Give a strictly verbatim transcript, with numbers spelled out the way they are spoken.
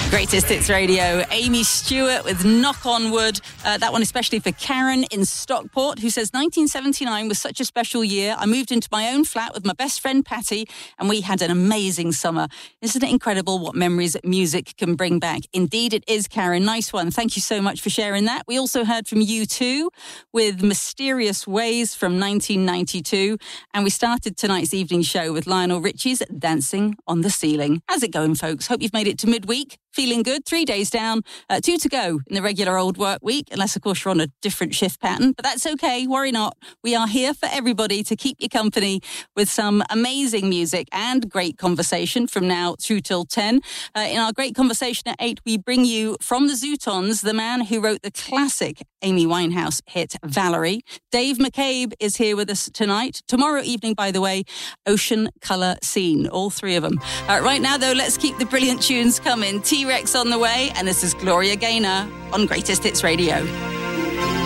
Greatest Hits Radio, Amy Stewart with Knock on Wood. Uh, that one especially for Karen in Stockport, who says nineteen seventy-nine was such a special year. I moved into my own flat with my best friend Patty and we had an amazing summer. Isn't it incredible what memories music can bring back? Indeed it is, Karen. Nice one. Thank you so much for sharing that. We also heard from U two with Mysterious Ways from nineteen ninety-two. And we started tonight's evening show with Lionel Richie's Dancing on the Ceiling. How's it going, folks? Hope you've made it to midweek. Feeling good? Three days down, uh, two to go in the regular old work week, unless, of course, you're on a different shift pattern. But that's okay. Worry not. We are here for everybody to keep you company with some amazing music and great conversation from now through till ten. Uh, in our great conversation at eight, we bring you from the Zootons, the man who wrote the classic Amy Winehouse hit Valerie. Dave McCabe is here with us tonight. Tomorrow evening, by the way, Ocean Colour Scene, all three of them. Uh, right now, though, let's keep the brilliant tunes coming. T-Rex on the way, and this is Gloria Gaynor on Greatest Hits Radio.